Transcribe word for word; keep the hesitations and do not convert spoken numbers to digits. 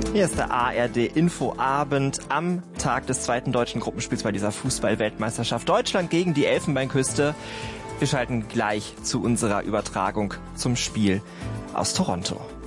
Hier ist der A R D-Infoabend am Tag des zweiten deutschen Gruppenspiels bei dieser Fußball-Weltmeisterschaft. Deutschland gegen die Elfenbeinküste. Wir schalten gleich zu unserer Übertragung zum Spiel aus Toronto.